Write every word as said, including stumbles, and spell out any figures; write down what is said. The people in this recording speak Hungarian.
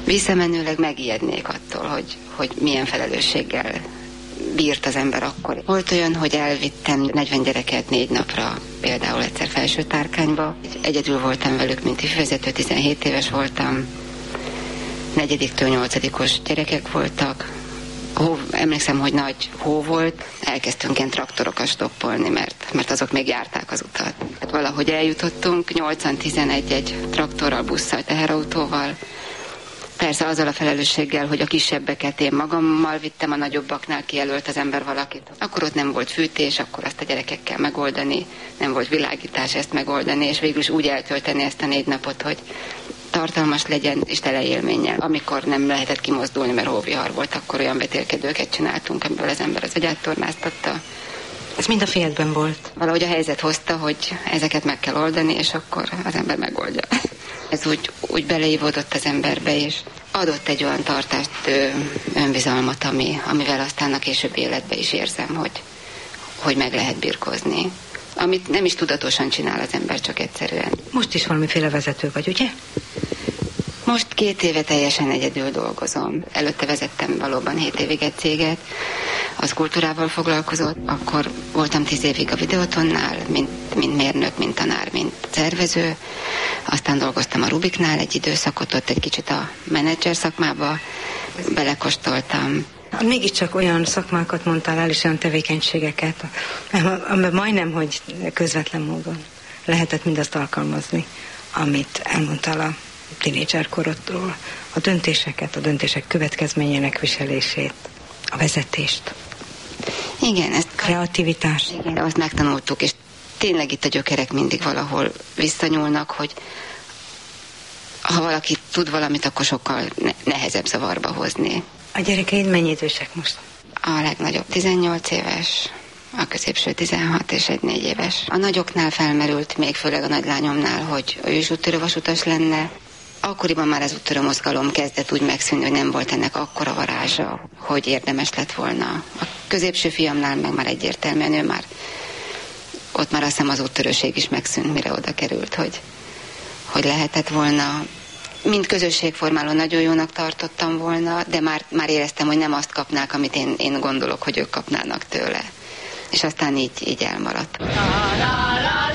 visszamenőleg megijednék attól, hogy, hogy milyen felelősséggel bírt az ember akkor. Volt olyan, hogy elvittem negyven gyereket négy napra, például egyszer Felsőtárkányba. Egyedül voltam velük, mint ifjúvezető, tizenhét éves voltam. Negyediktől nyolcadikos gyerekek voltak. Hó, emlékszem, hogy nagy hó volt. Elkezdtünk ilyen traktorokat stoppolni, mert, mert azok még járták az utat. Hát valahogy eljutottunk, nyolcan tizenegy egy traktorral, busszal, teherautóval. Persze azzal a felelősséggel, hogy a kisebbeket én magammal vittem, a nagyobbaknál kijelölt az ember valakit. Akkor ott nem volt fűtés, akkor azt a gyerekekkel megoldani, nem volt világítás, ezt megoldani, és végül is úgy eltölteni ezt a négy napot, hogy tartalmas legyen és tele élménnyel. Amikor nem lehetett kimozdulni, mert hóvihar volt, akkor olyan vetélkedőket csináltunk, amiből az ember az agyát tornáztatta. Ez mind a fejedben volt? Valahogy a helyzet hozta, hogy ezeket meg kell oldani, és akkor az ember megoldja. Ez úgy, úgy beleívódott az emberbe, és adott egy olyan tartást, önbizalmat, ami, amivel aztán a későbbi életben is érzem, hogy, hogy meg lehet birkózni. Amit nem is tudatosan csinál az ember, csak egyszerűen. Most is valamiféle vezető vagy, ugye? Most két éve teljesen egyedül dolgozom. Előtte vezettem valóban hét évig egy céget, az kultúrával foglalkozott. Akkor voltam tíz évig a Videótonnál, mint, mint mérnök, mint tanár, mint szervező. Aztán dolgoztam a Rubiknál egy időszakot, ott egy kicsit a menedzser szakmába belekóstoltam. Mégiscsak olyan szakmákat mondtál el, és olyan tevékenységeket, amiben majdnem, hogy közvetlen módon lehetett mindazt alkalmazni, amit elmondtál a tinédzserkorodról, a döntéseket, a döntések következményének viselését, a vezetést. Igen, ezt kreativitást. Igen, azt megtanultuk, és tényleg itt a gyökerek mindig valahol visszanyúlnak, hogy ha valaki tud valamit, akkor sokkal nehezebb zavarba hozni. A gyerekeid mennyi idősek most? A legnagyobb tizennyolc éves, a középső tizenhat és egy négy éves. A nagyoknál felmerült, még főleg a nagylányomnál, hogy ő is úttörővasutas lenne. Akkoriban már az úttörő mozgalom kezdett úgy megszűnni, hogy nem volt ennek akkora varázsa, hogy érdemes lett volna. A középső fiamnál meg már egyértelműen, ő már ott már azt hiszem az úttörőség is megszűnt, mire oda került, hogy, hogy lehetett volna. Mint közösségformáló nagyon jónak tartottam volna, de már, már éreztem, hogy nem azt kapnák, amit én, én gondolok, hogy ők kapnának tőle. És aztán így, így elmaradt.